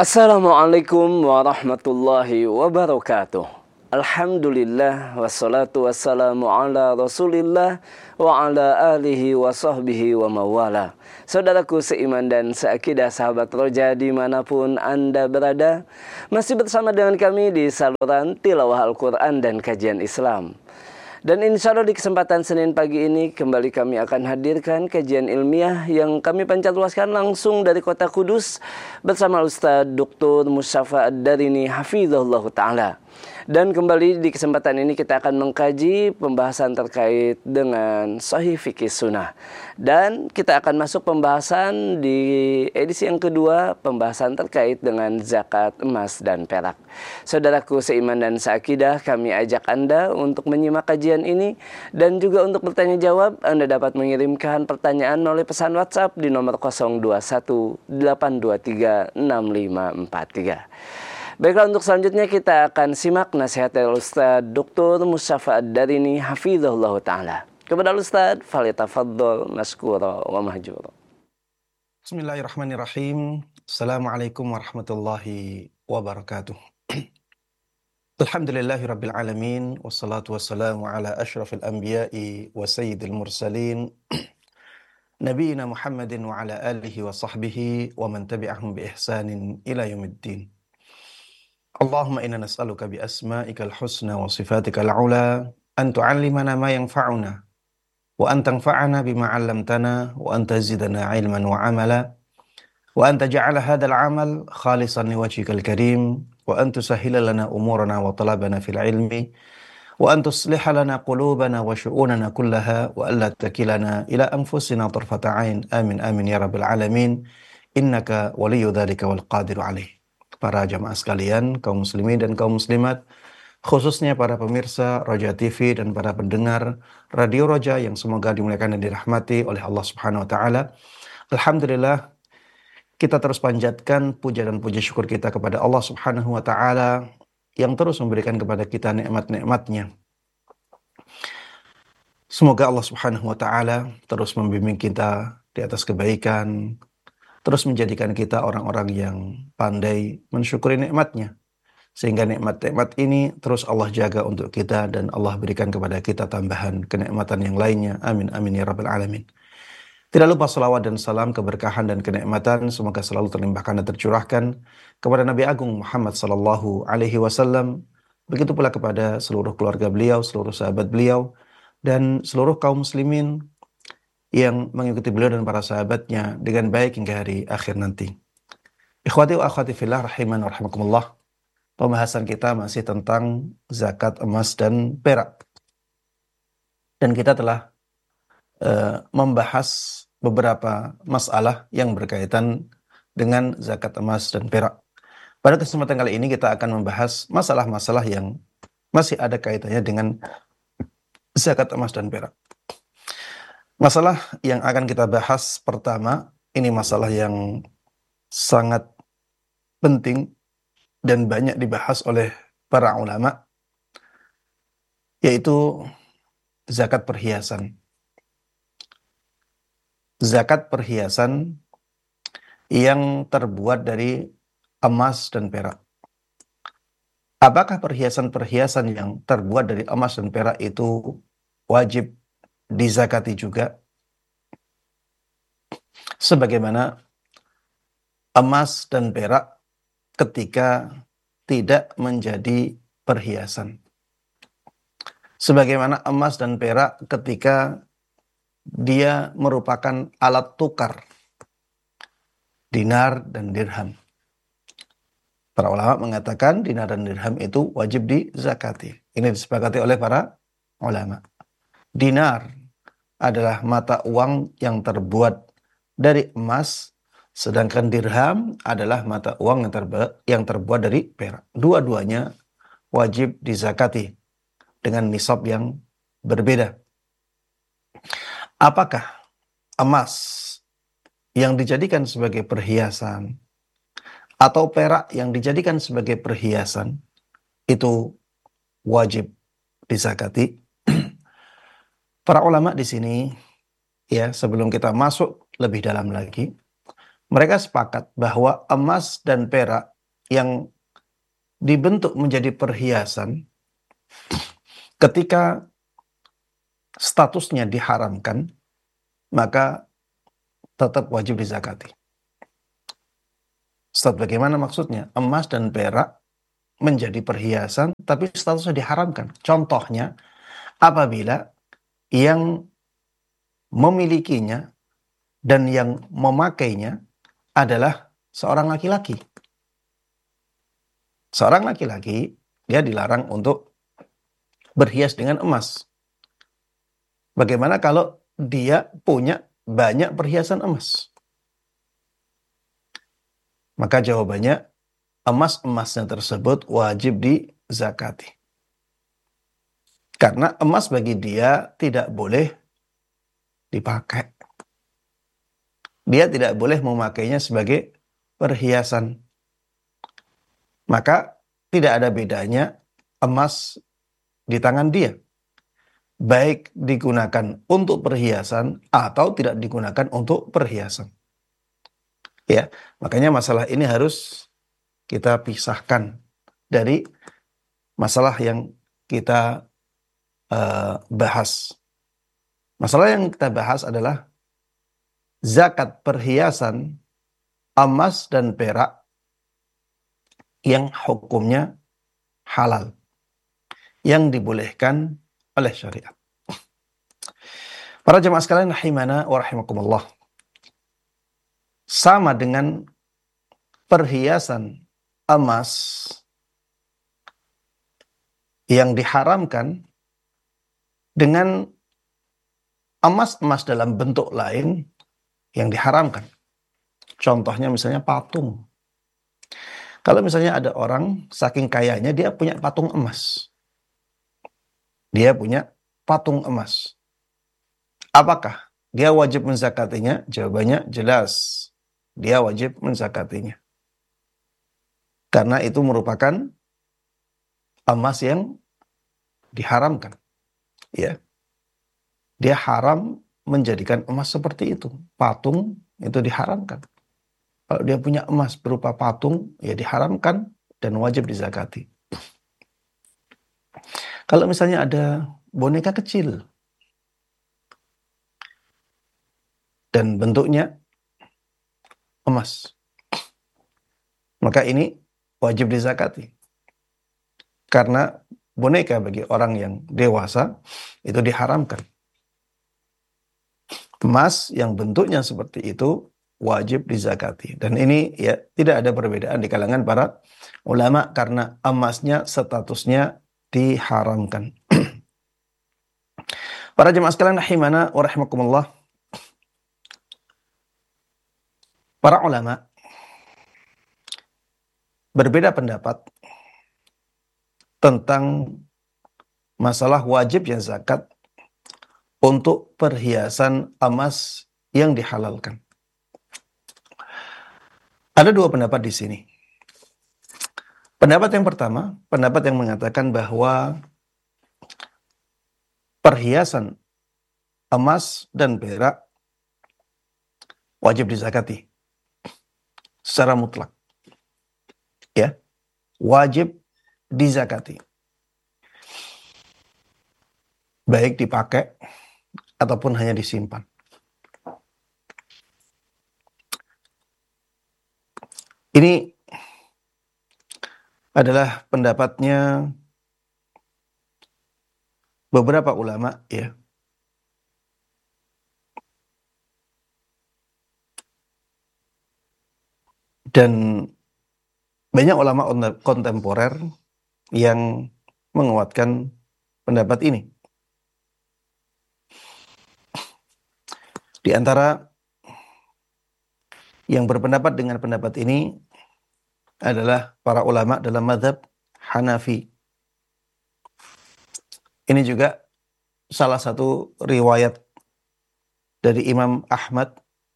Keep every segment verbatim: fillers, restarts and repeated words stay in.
Assalamualaikum warahmatullahi wabarakatuh. Alhamdulillah wassalatu wassalamu ala Rasulillah wa ala alihi wa sahbihi wa mawala. Saudaraku seiman dan seakidah, sahabat roja dimanapun Anda berada, masih bersama dengan kami di saluran tilawah Al-Quran dan kajian Islam. Dan insya Allah di kesempatan Senin pagi ini kembali kami akan hadirkan kajian ilmiah yang kami pancarluaskan langsung dari kota Kudus bersama Ustaz Doktor Musyafa Ad-Darini Hafizahullah Ta'ala. Dan kembali di kesempatan ini kita akan mengkaji pembahasan terkait dengan Sahih Fikih Sunnah. Dan kita akan masuk pembahasan di edisi yang kedua, pembahasan terkait dengan zakat emas dan perak. Saudaraku seiman dan seakidah, kami ajak Anda untuk menyimak kajian ini. Dan juga untuk bertanya jawab, Anda dapat mengirimkan pertanyaan melalui pesan WhatsApp di nomor nol dua satu delapan dua tiga enam lima empat tiga. Baiklah, untuk selanjutnya kita akan simak nasihat dari Ustaz Doktor Musyafa Ad-Darini Hafizahullah Ta'ala. Kepada Ustaz, falyatafaddal maskura wa mahjura. Bismillahirrahmanirrahim. Assalamualaikum warahmatullahi wabarakatuh. Alhamdulillahi rabbil alamin. Wassalatu wassalamu ala ashrafil anbiya'i wa sayyidil mursalin. Nabiina Muhammadin wa ala alihi wa sahbihi wa man tabi'ahum bi ihsanin ila yaumiddin. Allahumma inna nas'aluka bi asma'ikal husna wa sifatikal ula an tu'allimana ma yanfa'una wa an tanfa'ana bima 'allamtana wa an tazidana 'ilman wa 'amala wa an taj'ala hadzal 'amal khalisan liwajhikal karim wa an tusahhila lana umurana wa talabana fil 'ilmi wa an tusliha lana qulubana wa syu'unana kullaha wa alla takilana ila anfusina tarfata 'ain. Amin amin ya rabbal alamin. Innaka waliyyu dzalika wal qadiru 'alaih. Para jamaah sekalian, kaum muslimin dan kaum muslimat, khususnya para pemirsa Roja T V dan para pendengar Radio Roja yang semoga dimuliakan dan dirahmati oleh Allah Subhanahu wa taala. Alhamdulillah, kita terus panjatkan puja dan puji syukur kita kepada Allah Subhanahu wa taala yang terus memberikan kepada kita nikmat-nikmatnya. Semoga Allah Subhanahu wa taala terus membimbing kita di atas kebaikan, terus menjadikan kita orang-orang yang pandai mensyukuri nikmatnya. Sehingga nikmat-nikmat ini terus Allah jaga untuk kita dan Allah berikan kepada kita tambahan kenikmatan yang lainnya. Amin amin ya rabbal alamin. Tidak lupa salawat dan salam, keberkahan dan kenikmatan semoga selalu terlimpahkan dan tercurahkan kepada Nabi Agung Muhammad sallallahu alaihi wasallam. Begitu pula kepada seluruh keluarga beliau, seluruh sahabat beliau, dan seluruh kaum muslimin yang mengikuti beliau dan para sahabatnya dengan baik hingga hari akhir nanti. Ikhwati wa akhwati fillah rahiman wa rahimakumullah. Pembahasan kita masih tentang zakat emas dan perak. Dan kita telah uh, membahas beberapa masalah yang berkaitan dengan zakat emas dan perak. Pada kesempatan kali ini kita akan membahas masalah-masalah yang masih ada kaitannya dengan zakat emas dan perak. Masalah yang akan kita bahas pertama, ini masalah yang sangat penting dan banyak dibahas oleh para ulama, yaitu zakat perhiasan. Zakat perhiasan yang terbuat dari emas dan perak. Apakah perhiasan-perhiasan yang terbuat dari emas dan perak itu wajib dizakati juga? Sebagaimana emas dan perak ketika tidak menjadi perhiasan. Sebagaimana emas dan perak ketika dia merupakan alat tukar, dinar dan dirham. Para ulama mengatakan dinar dan dirham itu wajib dizakati. Ini disepakati oleh para ulama. Dinar adalah mata uang yang terbuat dari emas, sedangkan dirham adalah mata uang yang, terbu- yang terbuat dari perak. Dua-duanya wajib dizakati dengan nisab yang berbeda. Apakah emas yang dijadikan sebagai perhiasan atau perak yang dijadikan sebagai perhiasan itu wajib dizakati? Para ulama di sini, ya, sebelum kita masuk lebih dalam lagi, mereka sepakat bahwa emas dan perak yang dibentuk menjadi perhiasan ketika statusnya diharamkan, maka tetap wajib dizakati. Ustaz, bagaimana maksudnya? Emas dan perak menjadi perhiasan tapi statusnya diharamkan. Contohnya, apabila yang memilikinya dan yang memakainya adalah seorang laki-laki. Seorang laki-laki, dia dilarang untuk berhias dengan emas. Bagaimana kalau dia punya banyak perhiasan emas? Maka jawabannya, emas-emasnya tersebut wajib dizakati. Karena emas bagi dia tidak boleh dipakai. Dia tidak boleh memakainya sebagai perhiasan. Maka tidak ada bedanya emas di tangan dia, baik digunakan untuk perhiasan atau tidak digunakan untuk perhiasan. Ya, makanya masalah ini harus kita pisahkan dari masalah yang kita uh, bahas. Masalah yang kita bahas adalah zakat perhiasan emas dan perak yang hukumnya halal, yang dibolehkan oleh syariat. Para jemaah sekalian rahimana wa rahimakumullah, sama dengan perhiasan emas yang diharamkan dengan emas-emas dalam bentuk lain yang diharamkan. Contohnya misalnya patung. Kalau misalnya ada orang saking kayanya dia punya patung emas. Dia punya patung emas. Apakah dia wajib menzakatinya? Jawabannya jelas. Dia wajib menzakatinya. Karena itu merupakan emas yang diharamkan. Ya. Dia haram menjadikan emas seperti itu. Patung itu diharamkan. Kalau dia punya emas berupa patung, ya diharamkan dan wajib dizakati. Kalau misalnya ada boneka kecil dan bentuknya emas, maka ini wajib dizakati. Karena boneka bagi orang yang dewasa itu diharamkan. Emas yang bentuknya seperti itu wajib dizakati. Dan ini ya tidak ada perbedaan di kalangan para ulama karena emasnya statusnya diharamkan. Para jemaah sekalian rahimana wa rahimakumullah, para ulama berbeda pendapat tentang masalah wajibnya zakat untuk perhiasan emas yang dihalalkan. Ada dua pendapat di sini. Pendapat yang pertama, pendapat yang mengatakan bahwa perhiasan emas dan perak wajib dizakati secara mutlak. Ya, wajib dizakati. Baik dipakai ataupun hanya disimpan. Ini adalah pendapatnya beberapa ulama, ya. Dan banyak ulama kontemporer yang menguatkan pendapat ini. Di antara yang berpendapat dengan pendapat ini adalah para ulama dalam mazhab Hanafi. Ini juga salah satu riwayat dari Imam Ahmad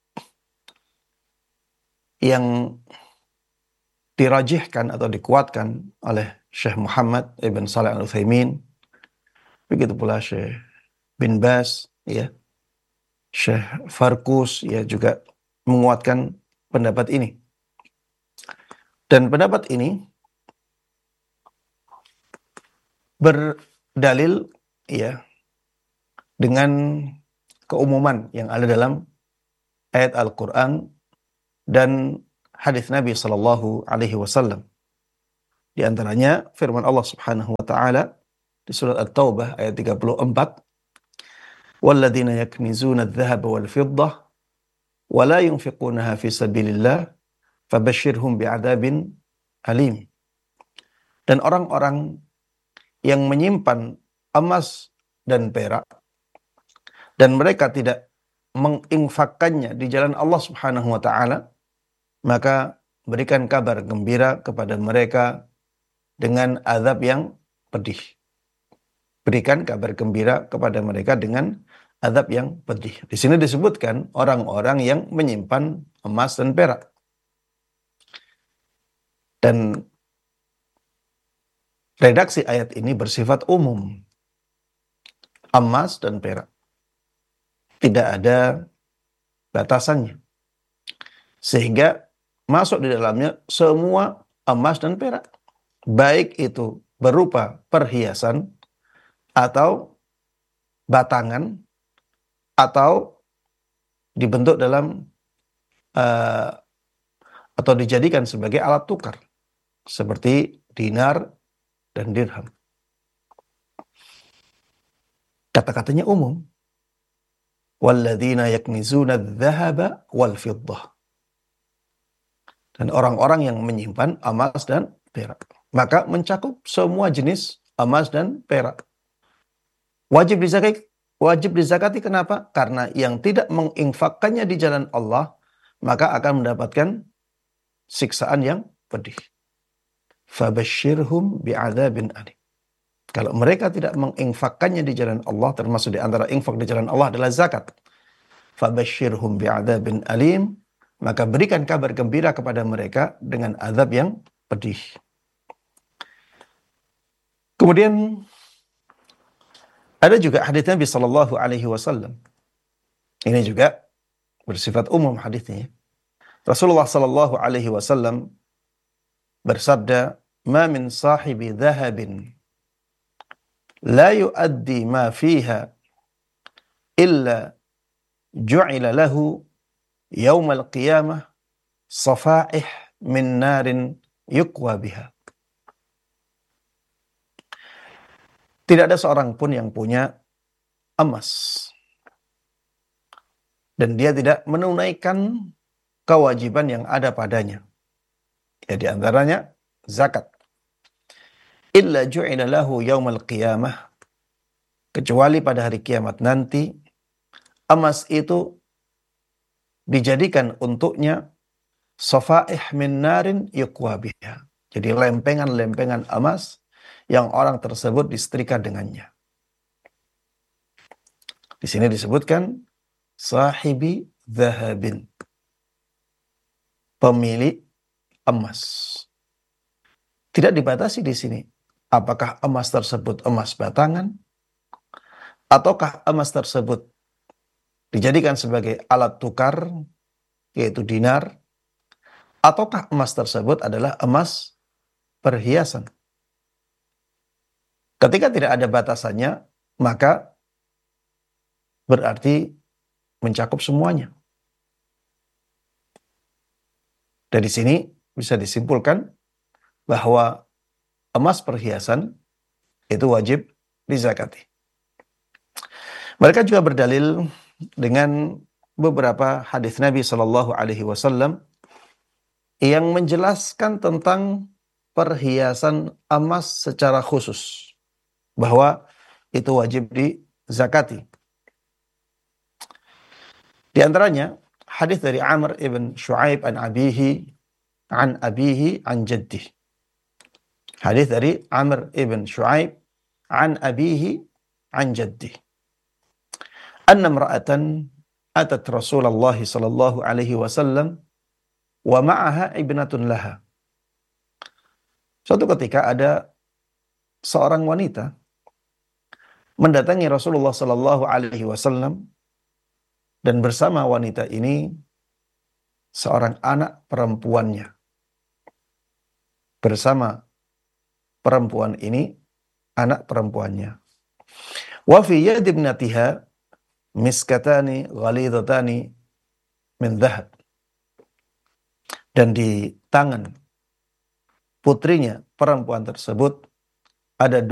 yang dirajihkan atau dikuatkan oleh Syekh Muhammad ibn Shalih al-Utsaimin, begitu pula Syekh bin Baz, ya, Syekh Farkus, ya, juga menguatkan pendapat ini. Dan pendapat ini berdalil ya dengan keumuman yang ada dalam ayat Al-Quran dan hadis Nabi Sallallahu Alaihi Wasallam. Di antaranya firman Allah Subhanahu Wa Taala di surat At-Taubah ayat tiga puluh empat, "Walladzina yaknizuna adh-dhahaba wal fiddah wa la yunfiqunaha fi sabilillah fabashshirhum bi'adzabin alim." Dan orang-orang yang menyimpan emas dan perak dan mereka tidak menginfakkannya di jalan Allah Subhanahu wa taala, maka berikan kabar gembira kepada mereka dengan azab yang pedih. Berikan kabar gembira kepada mereka dengan azab yang pedih. Di sini disebutkan orang-orang yang menyimpan emas dan perak. Dan redaksi ayat ini bersifat umum. Emas dan perak. Tidak ada batasannya. Sehingga masuk di dalamnya semua emas dan perak. Baik itu berupa perhiasan atau batangan atau dibentuk dalam uh, atau dijadikan sebagai alat tukar seperti dinar dan dirham. Kata-katanya umum. Walladzina yaknizuna adh-dhahaba wal fiddah. Dan orang-orang yang menyimpan emas dan perak. Maka mencakup semua jenis emas dan perak. Wajib dizakati, wajib dizakati kenapa? Karena yang tidak menginfakkannya di jalan Allah, maka akan mendapatkan siksaan yang pedih. Fabashshirhum bi'adzabin alim. Kalau mereka tidak menginfakkannya di jalan Allah, termasuk di antara infak di jalan Allah adalah zakat. Fabashshirhum bi'adzabin alim, maka berikan kabar gembira kepada mereka dengan azab yang pedih. Kemudian ada juga hadits Nabi sallallahu alaihi wasallam. Ini juga bersifat umum haditsnya. Rasulullah sallallahu alaihi wasallam bersabda, "Ma min sahibi dhahabin la yuaddi ma fiha illa ju'ila lahu yawmal qiyamah safaih min narin yuqwa biha." Tidak ada seorang pun yang punya emas dan dia tidak menunaikan kewajiban yang ada padanya. Ya, di antaranya zakat. Illa ju'ila lahu yaumal qiyamah, kecuali pada hari kiamat nanti emas itu dijadikan untuknya safaih min narin yuqwa biha. Jadi lempengan-lempengan emas yang orang tersebut disetrika dengannya. Di sini disebutkan sahibi dhahabin, pemilik emas. Tidak dibatasi di sini apakah emas tersebut emas batangan ataukah emas tersebut dijadikan sebagai alat tukar yaitu dinar, ataukah emas tersebut adalah emas perhiasan. Ketika tidak ada batasannya, maka berarti mencakup semuanya. Dari sini bisa disimpulkan bahwa emas perhiasan itu wajib dizakati. Mereka juga berdalil dengan beberapa hadis Nabi Shallallahu Alaihi Wasallam yang menjelaskan tentang perhiasan emas secara khusus, bahwa itu wajib dizakati. Di antaranya hadis dari Amr ibn Shu'aib an abihi an abihi an jaddih. Hadis dari Amr ibn Shu'aib an abihi an jaddih. Anna imra'atan atat Rasulullah sallallahu alaihi wasallam wa ma'aha ibnatun laha. Suatu ketika ada seorang wanita mendatangi Rasulullah sallallahu alaihi wasallam dan bersama wanita ini seorang anak perempuannya. bersama perempuan ini anak perempuannya. Wa fi yadi ibnatiha miskatani ghalidhatani min dhahab. Dan di tangan putrinya perempuan tersebut ada